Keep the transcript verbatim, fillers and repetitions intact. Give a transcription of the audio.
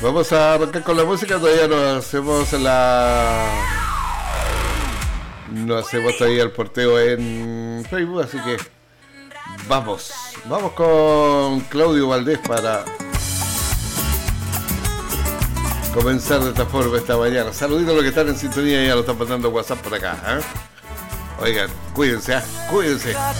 Vamos a arrancar con la música, todavía no hacemos la... No hacemos todavía el porteo en Facebook, así que vamos, vamos con Claudio Valdés para comenzar de esta forma esta mañana. Saluditos a los que están en sintonía, ya lo están pasando WhatsApp por acá, ¿eh? Oigan, cuídense, ¿eh? Cuídense.